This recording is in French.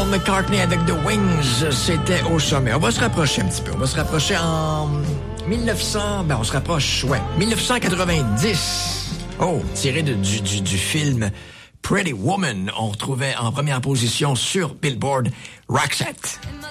Paul McCartney avec The Wings, c'était au sommet. On va se rapprocher un petit peu. On va se rapprocher en 1990. Oh, tiré du film Pretty Woman. On retrouvait en première position sur Billboard Roxette.